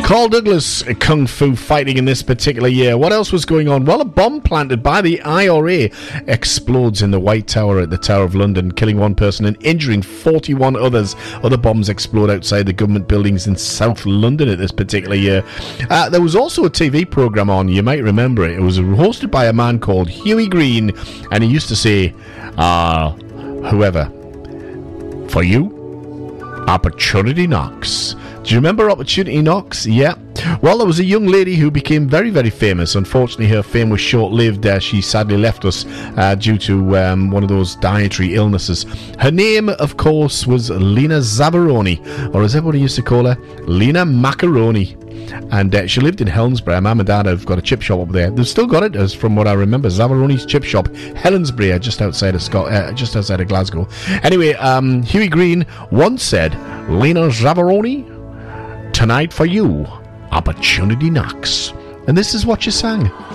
Carl Douglas kung fu fighting in this particular year. What else was going on? Well, a bomb planted by the IRA explodes in the White Tower at the Tower of London, killing one person and injuring 41 others. Other bombs explode outside the government buildings in South London at this particular year. There was also a TV programme on, you might remember it. It was hosted by a man called Hughie Green, and he used to say, whoever, for you, opportunity knocks. Do you remember Opportunity Knocks? Yeah. Well, there was a young lady who became very, very famous. Unfortunately, her fame was short-lived. She sadly left us due to one of those dietary illnesses. Her name, of course, was Lena Zavaroni, or as everybody used to call her, Lena Macaroni. And she lived in Helensbury. Mum and Dad have got a chip shop up there. They've still got it, as from what I remember. Zavaroni's Chip Shop, Helensbury, just outside of Glasgow. Anyway, Hughie Green once said, "Lena Zavaroni, tonight for you, opportunity knocks." And this is what she sang.